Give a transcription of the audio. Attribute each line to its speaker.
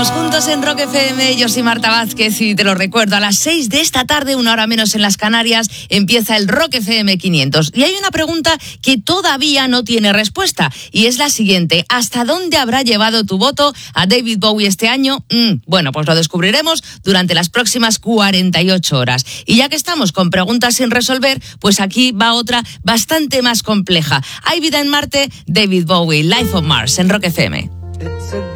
Speaker 1: Estamos juntos en Rock FM, yo soy Marta Vázquez y te lo recuerdo, a las 6 de esta tarde, 1 hora menos en las Canarias, empieza el Rock FM 500. Y hay una pregunta que todavía no tiene respuesta y es la siguiente: ¿hasta dónde habrá llevado tu voto a David Bowie este año? Bueno, pues lo descubriremos durante las próximas 48 horas. Y ya que estamos con preguntas sin resolver, pues aquí va otra bastante más compleja. ¿Hay vida en Marte? David Bowie, Life on Mars, en Rock FM.